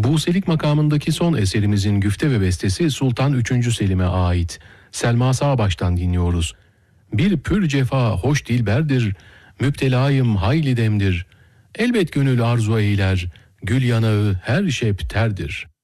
Buselik makamındaki son eserimizin güfte ve bestesi Sultan 3. Selim'e ait. Selma Sağbaş'tan dinliyoruz. Bir pür cefa hoş dilberdir, müptelayım hayli demdir. Elbet gönül arzu eyler, gül yanağı her şep terdir.